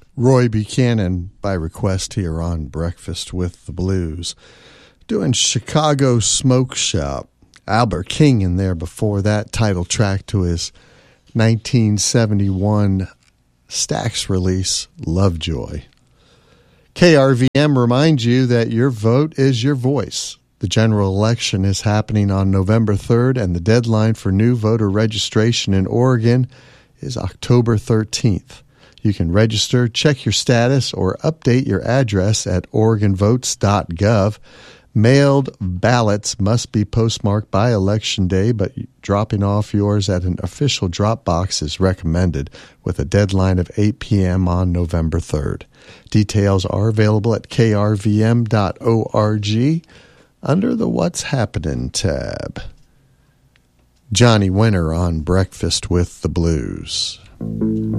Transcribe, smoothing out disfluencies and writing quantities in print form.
Roy Buchanan by request here on Breakfast with the Blues. Doing Chicago Smoke Shop. Albert King in there before that, title track to his 1971 Stax release, Lovejoy. KRVM reminds you that your vote is your voice. The general election is happening on November 3rd, and the deadline for new voter registration in Oregon is October 13th. You can register, check your status, or update your address at OregonVotes.gov. Mailed ballots must be postmarked by Election Day, but dropping off yours at an official drop box is recommended, with a deadline of 8 p.m. on November 3rd. Details are available at krvm.org under the What's Happening tab. Johnny Winter on Breakfast with the Blues.